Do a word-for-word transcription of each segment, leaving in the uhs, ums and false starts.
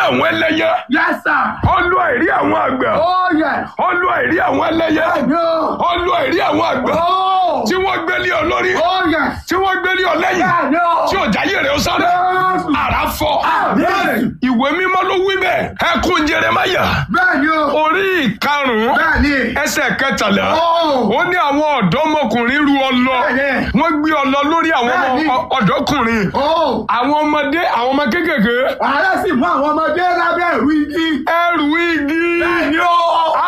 àwọn ẹlẹ́yẹ. Yes, sir. Olúwa ìrí àwọn àgbà. Oh, yes. Olúwa ìrí àwọn ẹlẹ́yẹ. No. Olúwa ìrí àwọn àgbà. Oh. Tí wọ́n gbé lé ọ lórí. Oh, yes. Tí wọ́n gbé lé ọ lẹ́yìn. Yeah, no. Tí ọjà yé rẹ̀ ó sáré. Yes. Àrá fọ́. Yes. Ìwé mímọ́ ló wí bẹ́ẹ̀. Ẹkún Jeremáyà. Bẹ́ẹ̀ni o. Orí ìkarùn-ún. Bẹ́ẹ̀ni. Ẹsẹ̀ kẹtàlá. Oh. Ó ní àwọn ọ̀dọ́mọkùnrin ru ọlọ. Bẹ́ẹ̀ni. Wọ́n gbé ọlọ lórí àwọn ọmọ Bẹ́ẹ̀ni. ọ- ọ̀dọ́kùnrin. Oh. Àwọn ọmọdé àwọn ọmọ kéékèèké. Ààrẹ sì mú àwọn ọmọdé lábẹ́ ìrù igi. Ẹrù igi. Bẹ́ẹ̀ni o.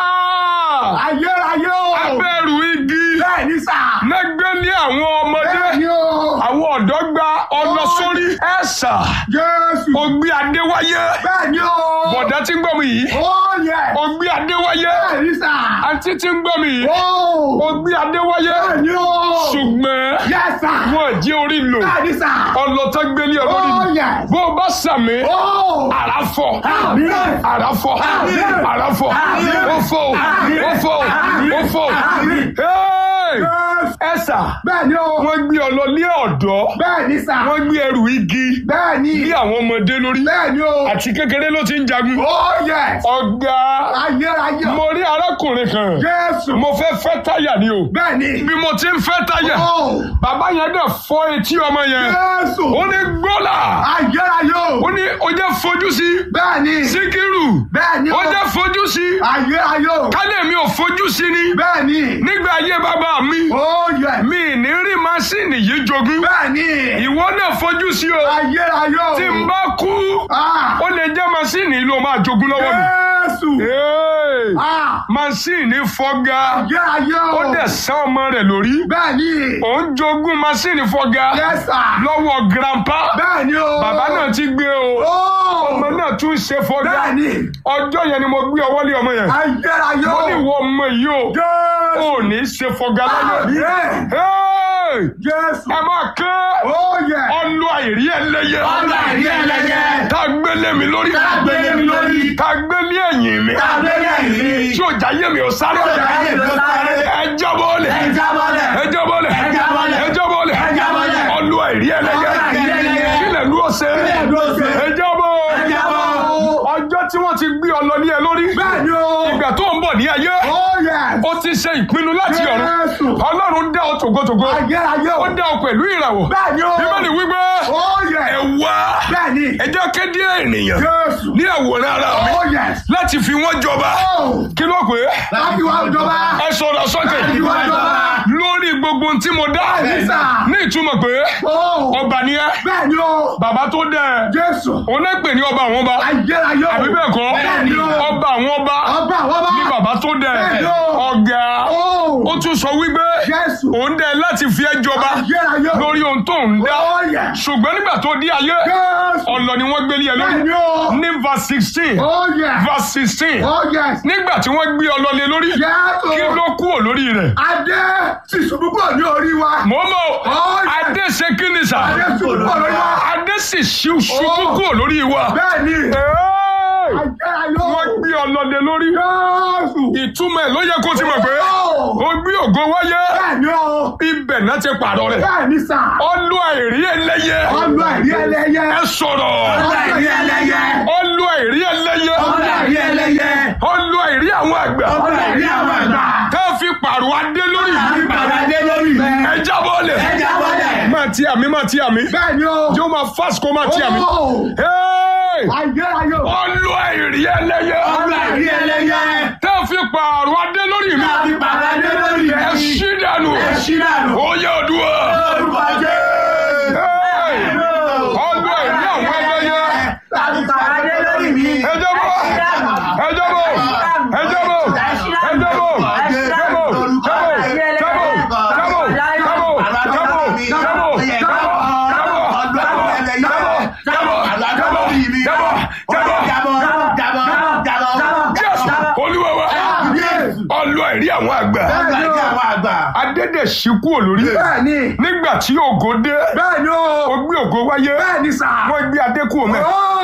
Ah! Ayérayé o. Abẹ́rù igi. Bẹ́ẹ̀ni sà. Lẹ́gbẹ́ ní àwọn ọmọdé. Bẹ́ẹ̀ni o. Àwọn ọ̀dọ́ gba ọlọ sórí. Ẹ̀sà. Jésù. Ògbé Adéwáyé. Bẹ́ẹ̀ni o. Bọ̀dá tí ń gbọ́ mi yìí. Oh, yes. Ògbé Adéwáyé. Bẹ́ẹ̀ni sà. Àǹtí tí ń gbọ́ mi yìí. Oh. Ògbé Adéwáyé. Bẹ́ẹ̀ni o. Ṣùgbọ́n Yes, sir. wọ́n jẹ́ orí lò. Bẹ́ẹ̀ni sà. Ọlọ́tọ́ gbélé ọlọ́rí. Oh, yes. Bó o bá sàmì. Oh. Àrá fọ́. Àmín. Àrá fọ́. Àmín. Àrá fọ́. Àmín. Ó fọ́. Àmín. Ó fọ́. Àmín. Ó fọ́. Àmín. Hey! Yes. Ẹ̀sà. Bẹ́ẹ̀ni o. Wọ́n gbé ọlọ ní ọ̀dọ́. Bẹ́ẹ̀ni sà. Wọ́n gbé ẹrù igi Bẹ́ẹ̀ni. bí àwọn ọmọdé lórí. Bẹ́ẹ̀ni o. Àti kékeré ló ti ń jagun. Oh, yes. Ọ̀gá. Ayérayé. Mo rí arákùnrin kan. Jésù. Mo fẹ́ fẹ́ táyà ni o. Bẹ́ẹ̀ni. Bí mo ti ń fẹ́ táyà. Oh. Bàbá yẹn dẹ̀ fọ́ etí ọmọ yẹn. Jésù. Ó ní gbọ́là. Ayérayé o. Ó ní ó jẹ́ fojú sí. Bẹ́ẹ̀ni. Síkírù. Bẹ́ẹ̀ni o. Ó jẹ́ fojú sí. Ayérayé o. Kálẹ̀ mi ò fojú sí ni. Bẹ́ẹ̀ni. Nígbà ayé bàbá mi. Oh, yes. Mi ì ní rí máṣíìnì yìí jogún. Bẹ́ẹ̀ni. Ìwọ náà fojú sí o. Ayérayé o. Tí n bá kú. Ah. Ó lè jẹ́ máṣíìnì ló máa jogún lọ́wọ́ mi. Jésù. Hey! Ah. Máṣíìnì fọ́gá. Ayérayé o. Ó dẹ̀ sán ọmọ rẹ̀ lórí. Bẹ́ẹ̀ni. Òun jogún máṣíìnì fọ́gá. Yes, sir. Lọ́wọ́ grandpa. Bẹ́ẹ̀ni o. Bàbá náà ti gbé o. Oh. Ọmọ náà tún ṣe fọ́gá. Bẹ́ẹ̀ni. Ọjọ́ yẹn ni mo gbé ọwọ́ lé ọmọ yẹn. Ayérayé Mo ní o. ìwọ ọmọ yìí o. Jésù. Ò ní ṣe fọ́gá láyé. Àmín. Hey! Jésù. Ẹ máa ké. Oh, yes. Ọlọ àìrí ẹlẹ́yẹ. Ọlọ àìrí ẹlẹ́yẹ. Tá a gbélé mi lórí. Tá a gbélé mi lórí. Tá a gbélé ẹ̀yìn mi. Tá a gbélé ẹ̀yìn mi. Tí ọjà yé mi ò sáré. Tí ọjà yé mi ò sáré. Ẹ jábọ́lẹ̀. Ẹ jábọ́lẹ̀. Ẹ jábọ́lẹ̀. Ẹ jábọ́lẹ̀. Ẹ jábọ́lẹ̀. Ẹ jábọ́lẹ̀. Ọlọ àìrí ẹlẹ́yẹ. Ọlọ àìrí ẹlẹ́yẹ. Kílẹ̀ ló ṣe. Kílẹ̀ ló ṣe. Ẹ jábọ́. Ẹ jábọ́. Ọjọ́ tí wọ́n ti gbé ọlọ ní ẹ lórí. Bẹ́ẹ̀ni o. Ìgbà tó ń bọ̀ ní ayé. Oh, yes. Ó ti ṣe ìpinnu láti ọ̀run. Jésù. Ọlọ́run dá ọ tògótògó. Ayérayé o. Ó dá ọ pẹ̀lú ìràwọ̀. Bẹ́ẹ̀ni o. Bíbélì wípé. Oh, yes. Ẹ wá. Bẹ́ẹ̀ni. Ẹ jẹ́ kéde ènìyàn. Jésù. Ní àwòrán ara mi. Oh, yes. Láti fi wọ́n jọba. Oh. Kí ló pé? Láti wá ìjọba. Ẹ sọ̀rọ̀ sókè. Láti wá ìjọba. Lórí gbogbo ohun tí mo dá. Bẹ́ẹ̀ni sà. Ní ìtumọ̀ pé. Oh. Ọba ni ẹ́. Bẹ́ẹ̀ni o. Bàbá tó dẹ̀. Jésù. Òun náà pè ní ọba àwọn ọba. Ayérayé o. Àbí bẹ́ẹ̀ kọ́? Bẹ́ẹ̀ni o. Ọba àwọn ọba. Ọba àwọn ọba. Ní bàbá tó dẹ̀. Bẹ́ẹ̀ni o. Ọ̀gá. Oh. Ó tún sọ wípé. Jésù. Òun dẹ̀ láti fi ẹ́ jọba. Ayérayé o. Lórí ohun tó ń dá. Oh, yes. Ṣùgbọ́n nígbà tó dé ayé. Jésù. Ọlọ ni wọ́n gbélé ẹ lórí. Bẹ́ẹ̀ni o. Ní verse sixteen. Oh, yes. Verse sixteen. Oh, yes. Nígbà tí wọ́n gbé ọlọ lé lórí. Jésù. Kí ló kúrò lórí rẹ̀? Adé sì ṣubú kúrò ní orí wa. Mo mọ̀. Oh, yes. Adé ṣe kí ni sà? Adé ṣubú kúrò lórí wa. Adé sì ṣu- ṣubú Oh. kúrò lórí wa. Bẹ́ẹ̀ni. Hey! Ayérayé o. Wọ́n gbé ọlọ́dẹ lórí. Jésù. Ìtumọ̀ ẹ̀ ló yẹ kó ti mọ̀ pé Oh. ó gbé ògo wáyé. Bẹ́ẹ̀ni o. Ibẹ̀ náà ti pààrọ̀ rẹ̀. Bẹ́ẹ̀ni sà. Ọlú àìrí ẹlẹ́yẹ. Ọlọ àìrí ẹlẹ́yẹ. Ẹ sọ̀rọ̀. Ọlọ àìrí ẹlẹ́yẹ. Ọlú àìrí ẹlẹ́yẹ. Ọlọ àìrí ẹlẹ́yẹ. Ọlú àìrí àwọn àgbà. Ọlọ àìrí àwọn àgbà. Ká fi pààrọ̀ adé lórí. Ìpàdé lórí rẹ̀. Ẹ jábọ́lẹ̀. Ẹ jábọ́lẹ̀. Máa ti àmì máa ti àmì. Bẹ́ẹ̀ni o. Yóò máa fásitì kó máa ti àmì. Oh. Hey! Ayérayé o. Ọlú àìrí ẹlẹ́yẹ. Ọlọ àìrí ẹlẹ́yẹ. Ká fi pààrọ̀ adé lórí mi. Ìpàdé lórí Ẹ rẹ̀. ṣí dànù. Ẹ ṣí dànù. Ó yẹ òdùwà. Orúkọ Jésù. Hey! Ọlú àìrí àwọn ẹlẹ́yẹ. Ìpàdé lórí mi. Ẹ jábọ́. Ẹ jábọ́. Ẹ jábọ́. Ẹ jábọ́. Jábọ́. Jábọ́. Jábọ́. Jábọ́. Jábọ́. Jábọ́. Jábọ́. Olúwa wa. Ọlú àìrí àwọn àgbà. Adédè ṣíkú olórí. Bẹ́ẹ̀ni. Nígbà tí ògo dé. Bẹ́ẹ̀ni o. Ó gbé ògo wáyé. Bẹ́ẹ̀ni sà. Wọ́n gbé adé kúrò mẹ́. Oh.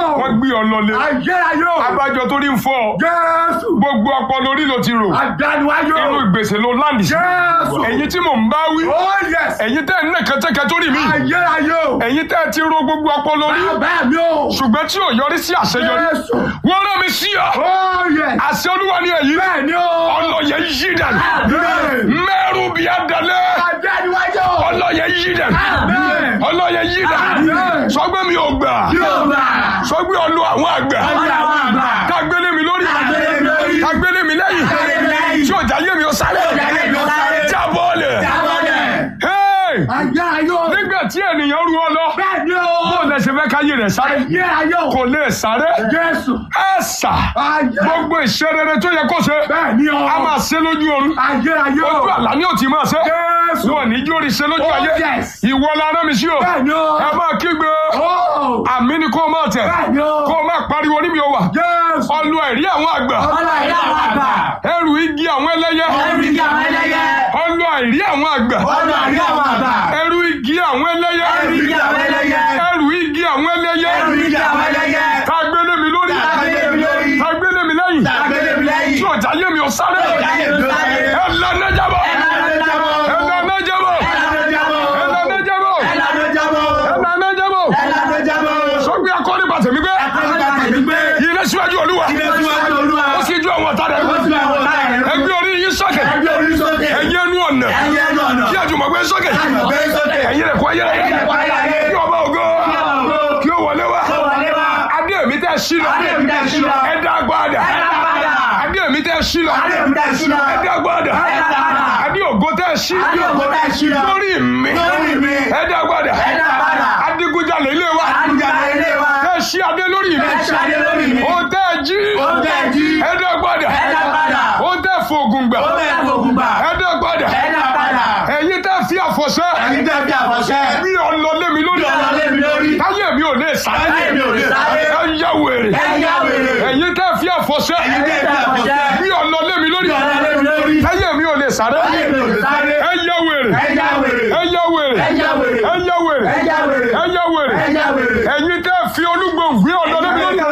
wọ́n gbé ọ lọlé. Ayérayé o. abájọ tó ní ń fọ́ ọ. Jésù. gbogbo ọpọlọ orí ló ti rò. Àdániwáyé o. inú ìgbésẹ̀ ló láǹdì sí. Jésù. ẹ̀yin tí mò ń bá wí. Oh yes. ẹ̀yin tẹ́ ẹ̀ ń ná kẹ́tẹ́kẹ́ tó rí mi. Ayérayé o. ẹ̀yin tẹ́ ẹ ti ro gbogbo ọpọlọ orí. Bàbá mi o. ṣùgbọ́n tí ò yọrí sí àṣeyọrí. Jésù. wọ́n rán mi sí ọ. Oh yes. àṣẹ olúwa ni èyí. Bẹ́ẹ̀ni o. ọlọ́yẹ yí dànù. Amen. mẹ́rù bí a dalẹ̀. Àdániwáyé o. ọlọ́yẹ yí dànù. Amen. ọlọ́yẹ yí dànù. Amen. sọgbẹ́ mi ò gbà. Yóò gbà. sọgbẹ́ ọlọ àwọn àgbà. Ọlọ́ àwọn àgbà. kágbélé mi lórí. Kágbélé mi lórí. kágbélé mi lẹ́yìn. Kágbélé mi lẹ́yìn. tí ò jáyé mi ó sáré. Tí ò jáyé mi ó sáré. jábọ́ọ̀lẹ̀. Jábọ́lẹ̀. Hey! Ayérayé o. nígbà tí ènìyàn rú ọ lọ. Bẹ́ẹ̀ni o. bó lẹ ṣe fẹ́ káyé rẹ̀ sáré. Ayérayé o. kò lè sáré. Jésù. ẹ sà. Ayé. gbogbo ìṣerere tó yẹ kó ṣe. Bẹ́ẹ̀ni o. a máa ṣe lójú oorun. Ayérayé o. ojú àlá ni ó ti máa ṣe. Jésù. wọn ò ní jórí ṣe lójú Oh, ayé. yes. ìwọ la rán mi sí o. Bẹ́ẹ̀ni o. ẹ máa kígbe. Oh. àmì ni kó o máa tẹ̀. Bẹ́ẹ̀ni o. kó o máa pariwo níbi o wà. Jésù. ọlọ ẹ̀rí àwọn àgbà. Ọlọ́ ìyá àwọn àgbà. ẹrù igi àwọn ẹlẹ́yẹ. Ẹrù igi àwọn ẹlẹ́yẹ. ọlọ ẹ̀rí àwọn àgbà. Ọlọ́ ìyá àwọn àgbà. ẹrù igi àwọn ẹlẹ́yẹ. Ẹrù igi àwọn ẹlẹ́yẹ. ẹrù igi àwọn ẹlẹ́yẹ. Ẹrù igi àwọn ẹlẹ́yẹ. ká gbélé mi lórí. Ká gbélé mi lórí. ká gbélé mi lẹ́yìn. Ká gbélé mi lẹ́yìn. tí ọjà yé mi ò sáré. Tí ọjà yé mi ò sáré. ẹ lọ nẹjàbọ. Ẹ lànà jábọ̀. ẹ lọ nẹjàbọ. Ẹ lànà jábọ̀. ẹ lọ nẹjàbọ. Ẹ lànà jábọ̀. ẹ lọ nẹjàbọ. Ẹ lànà jábọ̀. sọgbẹ́ akọ́ni bàtẹ́ mi gbé. Akọ́ni bàtẹ́ mi gbé. ilé síwájú olúwa. Ilé síwájú Olúwa. ó sì ju àwọn ọ̀tá rẹ̀. Ó sì ju àwọn ọ̀tá rẹ̀. ẹgbẹ́ orí yín sókè. Ẹgbẹ́ orí sókè. ẹ̀yin ẹnu ọ̀nà. Ẹ̀yin ẹnu ọ̀nà. kí àjùmọ̀gbé sókè. Àjùmọ̀gbé sókè. ẹ̀yin rẹ̀ kọ́ ayé rẹ̀. Ẹ̀yin rẹ̀ kọ́ ayé rẹ̀. kí ọba ògo. Kí ọba ògo. kí ó wọlé wá. Kí ó wọlé wá. adé mi tẹ́ sí lọ. Adé mi tẹ́ sí lọ. ẹ dá gbọ́dà. Ẹ dá padà. adé mi tẹ́ sí lọ. Adé mi tẹ́ sí lọ. ẹ dá gbọ́dà. Ẹ dá padà. adé ògo tẹ́ sí. Adé ògo tẹ́ sí lọ. lórí mi. Lórí mi. ẹ dá gbọ́dà. Ẹ dá padà. adigunjalè ilé wa. Adigunjalè ilé wa. tẹ́ sí adé lórí mi. Tẹ́ sí adé lórí mi. ó tẹ́ jí. Ó tẹ́ jí. ẹ dá gbọ́dà. Ẹ dá padà. ó tẹ́ fògùn gbà. Ó tẹ́ fògùn gbà. ẹ dá gbọ́dà. Ẹ dá padà. ẹ̀yin tẹ́ fi àfọ̀ṣẹ́. Ẹ̀yin tẹ́ fi àfọ̀ṣẹ́. bí ọlọ́lé mi lórí. Bí ọlọ́lé mi lórí. táyé mi ò lè sáré. Táyé mi ò lè sáré. ẹ yá wèrè. Ẹ yá wèrè. ẹ̀yin tẹ́ fi àfọ̀ṣẹ́. Ẹ̀yin tẹ́ fi àfọ̀ṣẹ́. bí ọlọ́lé mi lórí. Bí ọlọ́lé mi lórí. táyé mi ò lè sáré. Táyé mi ò lè sáré. ẹ yá wèrè. Ẹ yá wèrè. ẹ yá wèrè. Ẹ yá wèrè. ẹ yá wèrè. Ẹ yá wèrè. ẹ yá wèrè. Ẹ yá wèrè. ẹ̀yin tẹ́ fi olúgbò gbé ọlọ́lé mi lórí.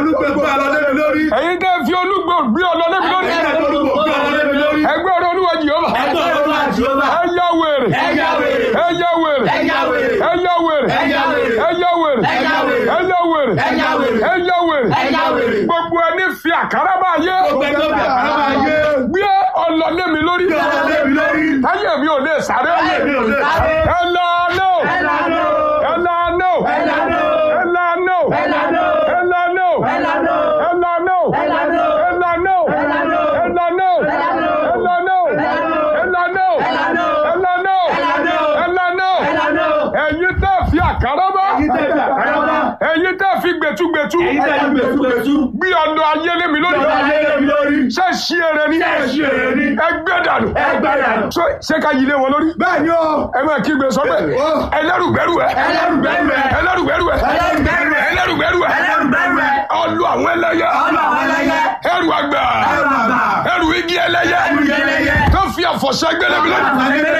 ẹ̀yin tẹ́ fi olúgbò gbé ọlọ́lé mi lórí. ẹgbẹ́ ọ̀rọ̀ olúwa Jèhófà. ẹ yá wèrè. Ẹ yá wèrè. ẹ yá wèrè. Ẹ yá wèrè. ẹ yá wèrè. Ẹ yá wèrè. ẹ yá wèrè. Ẹ yá wèrè. ẹ yá wèrè. Ẹ yá wèrè. ẹ yá wèrè. Ẹ yá wèrè. gbogbo ẹni fi àkàrà bá yé. Gbogbo ẹni fi àkàrà bá yé. gbé ọlọ́lé mi lórí. Gbé ọlọ́lé mi lórí. táyé mi ò lè sáré. Táyé mi ò lè sáré. ẹ lànà. Ẹ lànà. ẹ lànà. Ẹ lànà. ẹ lànà. Ẹ lànà. ẹ lànà. Ẹ lànà. ẹ lànà. Ẹ lànà. ẹ lànà. Ẹ lànà. ẹ lànà. Ẹ lànà. ẹ lànà. ẹ lànà. Ẹ lànà. ẹ lànà. Ẹ lànà. ẹ lànà. Ẹ lànà. ẹ̀yin tẹ́ fi àkàrà bá. Ẹ̀yin tẹ́ fi àkàrà bá. ẹ̀yin tẹ́ fi gbẹ̀tugbẹ̀tu. Ẹ̀yin tẹ́ fi gbẹ̀tugbẹ̀tu. bí ọ̀nà ayé lé mi lórí. Bí ọ̀nà ayé lé mi lórí. ṣé ṣí ere ni. Ṣé ṣí ere ni. ẹgbẹ́ dànù. Ẹgbẹ́ dànù. Ṣé- ṣé ká yí lé wọn lórí. Bẹ́ẹ̀ni o. ẹ máa kígbe sọ pé Ó. ẹlẹ́rùgbẹ́rù ẹ. Ẹlẹ́rùgbẹ́rù ẹ. ẹlẹ́rùgbẹ́rù ẹ. Ẹlẹ́rùgbẹ́rù ẹ. ẹlẹ́rùgbẹ́rù ẹ. Ẹlẹ́rùgbẹ́rù ẹ. ọlù àwọn ẹlẹ́yẹ. Ọlọ́ àwọn ẹlẹ́yẹ. ẹrù àgbà. Ẹrù àgbà. ẹrù igi ẹlẹ́yẹ. Ẹrù igi ẹlẹ́yẹ. tó fi àfọ̀ṣẹ́ gbélé mi lórí.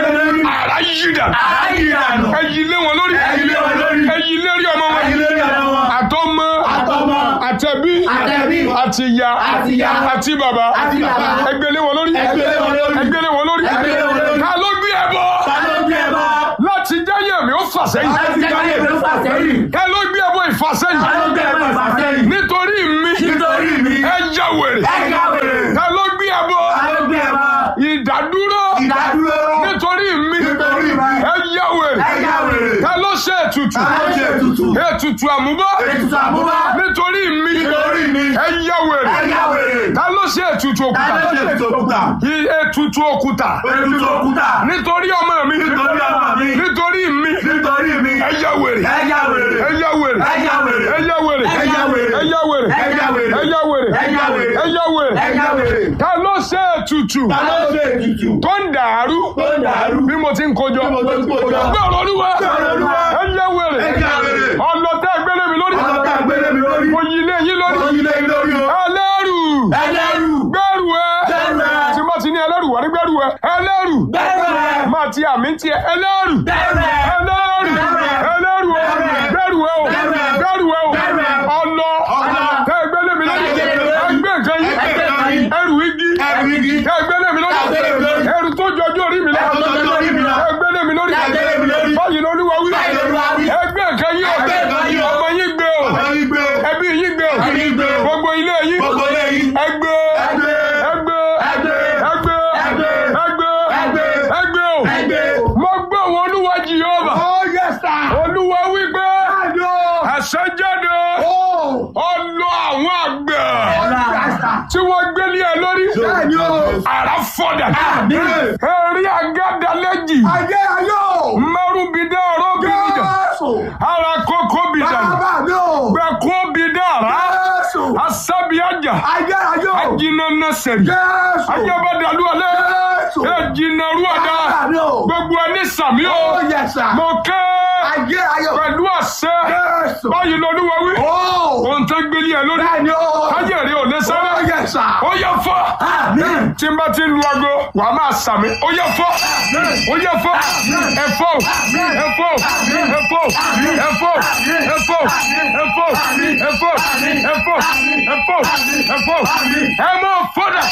ara yí dànù. Ara yí dànù. ẹ yí lé wọn lórí. Ẹ yí lé wọn lórí. ẹ yí lérí ọmọ wọn. Ẹ yí lérí ọmọ wọn. àtọmọ. Àtọmọ. àtẹbí. Àtẹbí. àti ìyá. Àti ìyá. àti bàbá. Àti bàbá. ẹ gbélé wọn lórí. Ẹ gbélé wọn lórí. ẹ gbélé wọn lórí. Ẹ gbélé wọn lórí. ká ló gbé ẹbọ. Ta ló gbé ẹbọ? láti jáyé mi ó fà sẹ́yìn. Láti jáde ìlú fàsẹ́yìn. ká ló gbé ẹbọ ìfàsẹ́yìn. Ta ló gbé ẹbọ ìfàsẹ́yìn? nítorí mi. Nítorí mi. ẹ já wèrè. Ẹ já wèrè. ká ló gbé ẹbọ Ta ló gbé ẹbọ? ìdádúró. Ìdádúró. nítorí mi. Nítorí mi. ẹ já wèrè. Ẹ já wèrè. ká ló ṣe ètùtù. Ta ló ṣe ètùtù? ètùtù àmúbọ́. Ètùtù àmúbọ́. nítorí mi. Nítorí mi. ẹ já wèrè. Ẹ já wèrè. ká ló ṣe ètùtù Ta ló òkúta. ṣe ètùtù òkúta? I- ètùtù òkúta. Ètùtù òkúta. nítorí ọmọ mi. Nítorí ọmọ mi. nítorí mi. Nítorí mi. ẹ já wèrè. Ẹ já wèrè. ẹ já wèrè. Ẹ já wèrè. ẹ já wèrè. Ẹ já wèrè. ẹ já wèrè. Ẹ já wèrè. ẹ já wèrè. Ẹ já wèrè. ẹ já wèrè. Ẹ já wèrè. ká ló ṣe ètùtù Ta ló ṣe ètùtù? tó ń dàrú Tó ń dàrú. bí mo ti ń kojọ. Bí mo ti ń kojọ. gbọ́rọ̀ olúwa. Gbọ́rọ̀ Olúwa. ẹ já wèrè. Ẹ já wèrè. ọlọ́tẹ̀ gbélé mi lórí. Ọlọ́tà gbélé mi lórí. mo yí ilé yín lórí. Mo yí lé yín lórí o. ẹlẹ́rù. Ẹlẹ́rù. gbẹ́rù ẹ. Gbẹ́rù ẹ. tí mo ti ní ẹlẹ́rù wà ní gbẹ́rù ẹ. ẹlẹ́rù. Gbẹ́rù ẹ. máa ti àmì ti ẹ. ẹlẹ́rù. Gbẹ́rù ẹ. ẹlẹ́rù. Gbẹ́rù ẹ. ẹlẹ́rù o. Gbẹ́rù ẹ. gbẹ́rù ẹ o. Gbẹ́rù ẹ. gbẹ́rù ẹ o. Gbẹ́rù ẹ. ọlọ. Bẹ́ẹ̀ni o. Àrá fọ́dà. Àmín. Ẹ̀rí agádalẹ́jì. Ayé ayé o. Mẹ́rùbídé ọ̀rọ̀ bìdà. Jésù. Ara kókó bìdà. Bàbá mi o. Gbẹ̀kú bìdà rà. Jésù. Asábíájà. Ayé ayé o. Ajínana sẹ̀rí. Jésù. Ajẹ́bàdàlú alẹ́. Jésù. Ẹ̀jìnà rú àdá. Bàbá mi o. Gbogbo ẹni sàmí o. Oh yes sir. Mo kẹ́. Ayé ayé o. Pẹ̀lú àṣẹ. Jésù. Báyìí lọ́lúwa wí. Oh. Ohun tó gbélé ẹ lórí. Bẹ́ẹ̀ni o. Káyé rẹ̀ ò lé sáré. Oh yes sir. Ó yẹ fọ́. Àmín. Tí n bá ti lu aago, wà á máa sàmì. Ó yẹ fọ́. Ó yẹ fọ́. Ẹ fọ́. Ẹ fọ́. Ẹ fọ́. Ẹ fọ́. Ẹ fọ́. Ẹ fọ́. Ẹ fọ́. Ẹ fọ́. Ẹ fọ́. Ẹ fọ́. Ẹ mọ fọ́dà.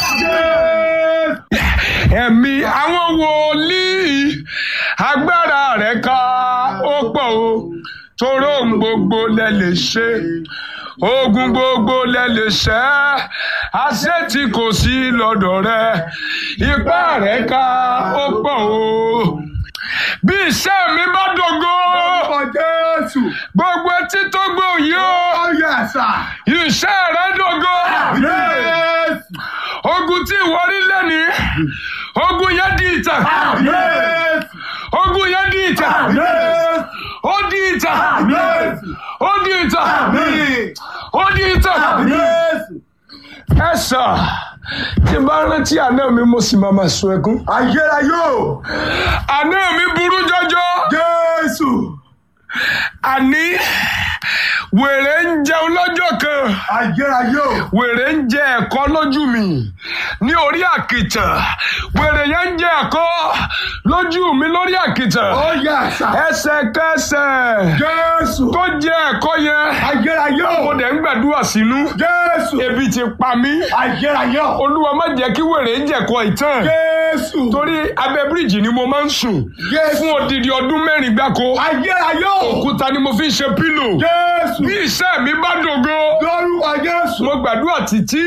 Ẹ̀mí àwọn wòlíì agbára rẹ̀ ká ó pọ̀ o. Toró gbogbo lẹ lè ṣe. Ogun gbogbo lẹ lè ṣẹ́, àṣẹ tí kò sí lọ́dọ̀ rẹ, ipá rẹ ká ó pọ̀ o. Bí iṣẹ́ mi bá dògo, Jésù. gbogbo etí tó gbọ́ yìí o, Oh yes sir. iṣẹ́ rẹ dògo. Yes. Ogun tí ìwọ rí lẹ́ni, ogun yẹn di ìtàn. Yes. Ogun yẹn di ìtàn. Yes. Ó di ìtàn. Yes. Ó di ìtàn. Àmín. Ó di ìtàn. Yes. Ẹ sà, tí n bá rántí àná mi mo sì máa ma sun ẹkún. Ayé ayé o. Àná mi burú jọjọ. Jésù. Àní wèrè ń jẹun lọ́jọ́ kan. Ayé ayé o. Wèrè ń jẹ ẹ̀kọ́ lójú mi ní orí àkìtàn. Wèrè yẹn ń jẹ ẹ̀kọ́ lójú mi lórí àkìtàn. Oh yes sir. Ẹsẹ̀kẹsẹ̀ Jésù. tó jẹ ẹ̀kọ́ yẹn, Ayé ayé mo o. dẹ̀ ń gbàdúrà sínú. Jésù. Ebi ti pa mí. Ayé ayé o. Olúwa má jẹ́ kí wèrè jẹ̀kọ́ ìtàn. Jésù. Torí abẹ́ bíríìjì ni mo máa ń sùn Jésù. fún odidi ọdún mẹ́rin gbáko. Ayé ayé o. Òkúta ni mo fi ń ṣe pílò. Jésù. Bí iṣẹ́ mi bá dògo, Lórúkọ Jésù. mo gbàdúrà títí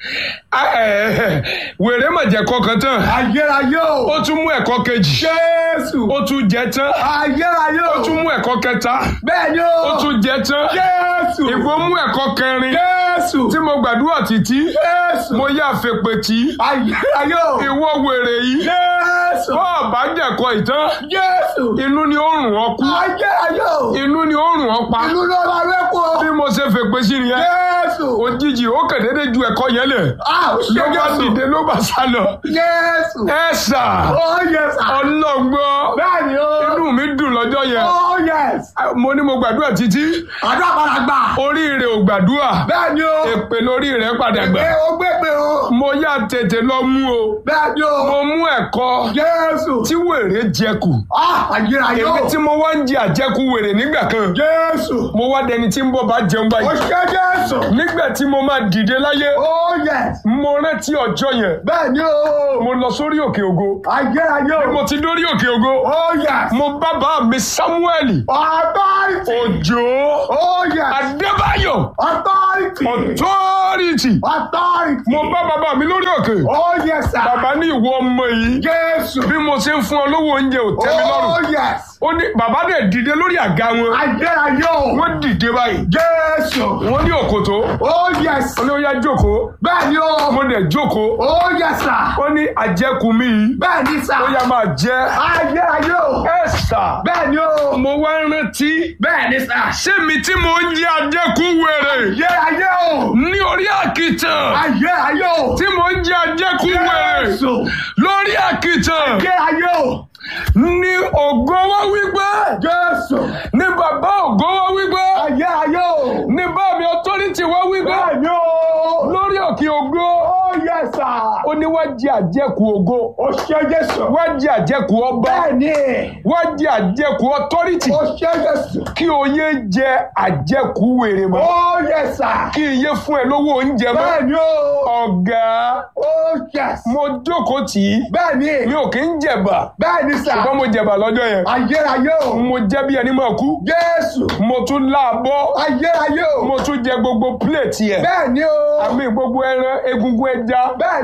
wèrè má jẹ́ kọkàn tán. Ayé ayé o. Ó tún mú ẹ̀kọ́ kejì. Jésù. Ó tún jẹ tán. Ayé ayé o. Ó tún mú ẹ̀kọ́ kẹta. Bẹ́ẹ̀ni o. Ó tún jẹ tán. Jésù. Ìgbó mú ẹ̀kọ́ kẹrin. Jésù. Tí mo gbàdúrà títí, Jésù. mo yá fèpè tí. Ayé ayé o. Ìwọ wèrè yìí. Jésù. Bọ́ọ̀ bá jẹ̀kọ́ ìtàn. Jésù. Inú ni ó rùn ọ́ kú. Ayé ayé o. Inú ni ó rùn ọ́ pa. Ìlú ló ra rẹ́pọ̀. Bí mo ṣe fèpè sí nìyẹn. Jésù. Òjijì ó kàn déédéé ju ẹ̀kọ́ yẹn lẹ̀. Ah, ó ṣe Ló bá Jésù. dìde ló bá sá lọ. Jésù. Ẹ sà, Oh yes sir. ọlọ́gbọ́. Bẹ́ẹ̀ni o. Inú mi dùn lọ́jọ́ yẹn. Oh yes. Mo ní mo gbàdúrà títí. Àdúrà padà gbà. Oríire ò gbàdúrà. Bẹ́ẹ̀ni o. Èpè lórí rẹ̀ padà gbà. Ẹ o gbégbé o. Mo yá tètè lọ mú o. Bẹ́ẹ̀ni o. Mo mú ẹ̀kọ́ Jésù. tí wèrè jẹkù. Ah, ayé ayé o. Èmi tí mo wá ń jẹ àjẹkù wèrè nígbà kan. Jésù. Mo wá dẹni tí ń bọ̀ bá jẹun Ó báyìí. ṣe Jésù. Nígbà tí mo máa dìde láyé, Oh yes. mo rántí ọjọ́ yẹn. Bẹ́ẹ̀ni o. Mo lọ sórí òkè ògo. Ayé ayé o. Mo ti dórí òkè ògo. Oh yes. Mo bá bá mi Sámúẹ́lì Authority. Òjó Oh yes. Adébáyọ̀ Authority. Authority. Authority. Mo bá bàbá mi lórí òkè. Oh yes sir. Bàbá ní ìwọ ọmọ yìí. Jésù. Bí mo ṣe ń fún ọ lówó oúnjẹ ò tẹ́ mi Oh lọ́rùn. yes. Ó ní bàbá dẹ̀ dìde lórí àga wọn. Ayé ayé o. Wọ́n dìde báyìí. Jésù. Wọ́n ní òkòtó. Oh yes. Ó ní ó yá jókòó. Bẹ́ẹ̀ni o. Mo dẹ̀ jókòó. Oh yes sir. Ó ní àjẹkù mi yìí. Bẹ́ẹ̀ni sir. Ó yá máa jẹ. Ayé ayé o. Ẹ sà. Bẹ́ẹ̀ni o. Mo wá rántí. Bẹ́ẹ̀ni sir. Ṣé mi tí mo ń jẹ àjẹkù wèrè? Ayé ayé o. Ní orí àkìtàn. Ayé ayé o. Tí mo ń jẹ àjẹkù wèrè. Jésù. Lórí àkìtàn. Ayé ayé o. Ní ògo wá wípé. Jésù. Ní bàbá ògo wá wípé. Ayé ayé o. Ní bàbá authority wá wípé. Bẹ́ẹ̀ni o. Lórí òkè ògo. Oh yes sir. Ó ní wá jẹ àjẹkù ògo. Ó ṣe Jésù. Wá jẹ àjẹkù ọba. Bẹ́ẹ̀ni. Wá jẹ àjẹkù authority. Ó ṣe Jésù. Kí o yé jẹ àjẹkù wèrè mọ́. Oh yes sir. Kí iye fún ẹ lówó oúnjẹ mọ́. Bẹ́ẹ̀ni o. Ọ̀gá, Oh yes. mo jókòó tì í. Mi Bẹ́ẹ̀ni. ò kí ń jẹ̀bà. Bẹ́ẹ̀ni sir. Ṣùgbọ́n mo jẹ̀bà lọ́jọ́ yẹn. Ayé ayé o. Mo jẹ́ bí ẹni máa kú. Jésù. Mo tún láàbọ̀. Ayé ayé o. Mo tún jẹ gbogbo plate yẹn. Bẹ́ẹ̀ni o. Àmì gbogbo ẹran, egungun ẹja. Bẹ́ẹ̀ni sir.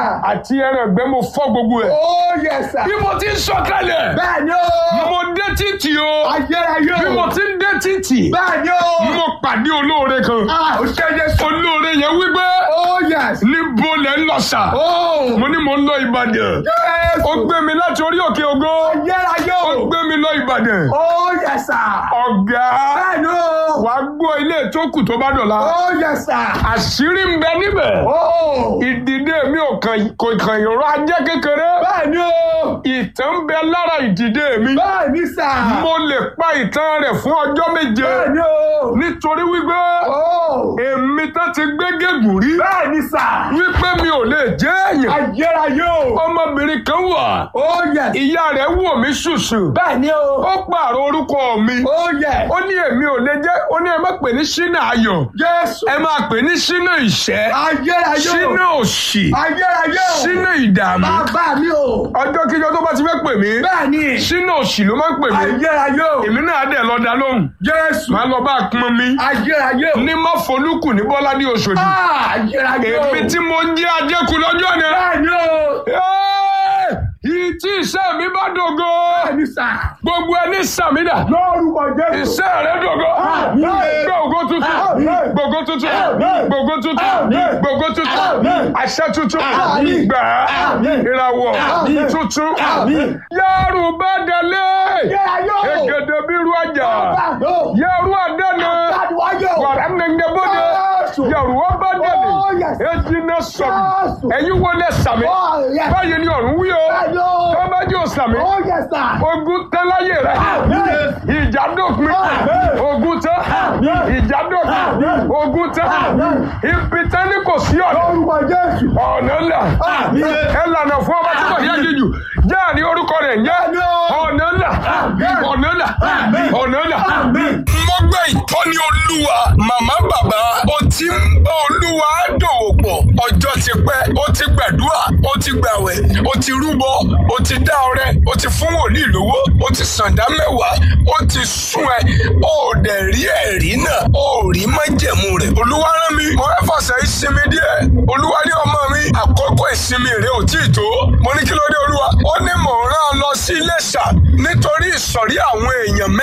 sir. àti ẹran ìgbẹ́ mo fọ́ gbogbo ẹ̀. Oh, yes, sir. bí mo ti ń sọ̀kalẹ̀ Bẹ́ẹ̀ ni o. mo dé títì o. Ayérayé o. bí mo ti ń dé títì Bẹ́ẹ̀ ni o. mo pàdé olóore kan. Ah, ó ṣe Jésù. olóore yẹn wípé Oh, yes. níbo lẹ ń lọ sà. Oh. mo ní mo ń lọ Ìbàdàn. Yes. ó gbé mi láti orí òkè ògo. Ayérayé ó o. gbé mi lọ Ìbàdàn. Oh, yes, sir. ọ̀gá Bẹ́ẹ̀ ni o. wàá gbọ́ ilé tó kù tó bá dọ̀la. Oh, yes, sir. àṣírí ń bẹ níbẹ̀. Oh. ìdìde mi ò kàn kò kàn yọ̀rọ̀ ajé kékeré. Bẹ́ẹ̀ ni o. ìtàn ń bẹ lára ìdìde mi. Bẹ́ẹ̀ ni sir. mo lè pa ìtàn rẹ̀ fún ọjọ́ méje. Bẹ́ẹ̀ ni o. nítorí wípé Oh. èmi tán ti gbé gègùn rí. Bẹ́ẹ̀ ni sir. wípé mi ò lè jẹ́ èèyàn. Ayérayé o. ọmọbìnrin kan wà. Oh, yes. ìyá rẹ̀ wò mí ṣùṣù. Bẹ́ẹ̀ ni o. ó pààrọ̀ orúkọ mi. Oh, yes. ó ní èmi ò lè jẹ́ ó ní ẹ má pè ní ṣínà ayọ̀. Jésù. ẹ máa pè ní ṣínà ìṣẹ́. Ayérayé o. ṣínà òṣì. Ayérayé o. ṣínà ìdààmú. Bàbá mi o. ọjọ́ kíjọ tó bá ti fẹ́ pè mí. Bẹ́ẹ̀ ni. ṣínà òṣì ló máa ń pè mí. Ayérayé o. èmi náà dẹ̀ lọ dá lóhùn. Jésù. máa lọ bá a pọn mi. Ayérayé o. ní má folúkù ní bọ́lá ní Òṣòdì. Ah, Ayérayé o. èmi tí mo ń jẹ́ ajẹ́kù lọ́jọ́ ni. Bẹ́ẹ̀ ni o. ìtí iṣẹ́ mi bá dògo. Bẹ́ẹ̀ ni sir. gbogbo ẹni sàmìdà. Lórúkọ Jésù. iṣẹ́ rẹ̀ dògo. Àmín. gbogbo tuntun. Àmín. gbogbo tuntun. Àmín. gbogbo tuntun. Àmín. gbogbo tuntun. Àmín. àṣẹ tuntun. Àmín. gbà á. Àmín. ìràwọ̀ Àmín. tuntun. Àmín. Yorùbá délé. Ayérayé o. egede bíru àjà. Bàbá o. yẹrù àdánù. Ayérayé o. wàrà nẹ̀ngẹ̀bọ̀dẹ̀. Jésù. Yorùbá bá délé. Oh, yes. ejina sọ̀rọ̀. Jésù. ẹ̀yin wọlé sàmì. Oh, yes. báyìí ni ọ̀run wí o. Bẹ́ẹ̀ ni o. tọ́bájú òsàmì. Oh, yes, sir. ogun tán láyé rẹ̀. Àmín. ìjà dópin. Àmín. ogun tán. Àmín. ìjà dópin. Àmín. ogun tán. Àmín. ibi tán ní kò sí ọ̀nà. Lórúkọ Jésù. ọ̀nà ńlá. Àmín. ẹ lànà fún ọba tí kò ní ẹjíjù. jáàní orúkọ rẹ̀ ń jẹ́. Àmín. ọ̀nà ńlá. Àmín. ọ̀nà ńlá. Àmín. ọ̀nà ńlá. Àmín. mo gbé ìtọ́ni olúwa màmá bàbá ó ti ń bá olúwa dòwò pọ̀ ọjọ́ ti pẹ́ ó ti gbàdúrà ó ti gbàwẹ̀ ó ti rúbọ ó ti dá ọrẹ ó ti fún wòlíì lówó ó ti sàǹdá mẹ́wàá ó ti sún ẹ ó dẹ̀ rí ẹ̀rí náà ó rí májẹ̀mú rẹ̀ olúwa rán mi mo fẹ́ fàṣẹ ìsinmi díẹ̀ olúwa ní ọmọ mi àkókò ìsinmi rẹ̀ ò tí ì tó mo ní kí ló dé olúwa ó ní mò ń rán ọ lọ sí Iléṣà nítorí ìsọ̀rí àwọn èèyàn